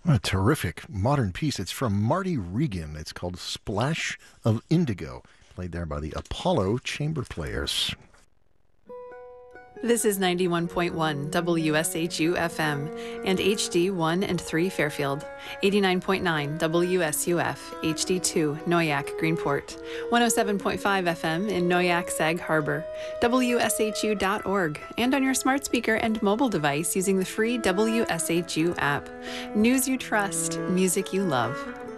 A terrific modern piece. It's from Marty Regan. It's called Splash of Indigo, played there by the Apollo Chamber Players. This is 91.1 WSHU FM and HD1 and 3 Fairfield, 89.9 WSUF HD2 Noyak Greenport, 107.5 FM in Noyak Sag Harbor, WSHU.org, and on your smart speaker and mobile device using the free WSHU app. News you trust, music you love.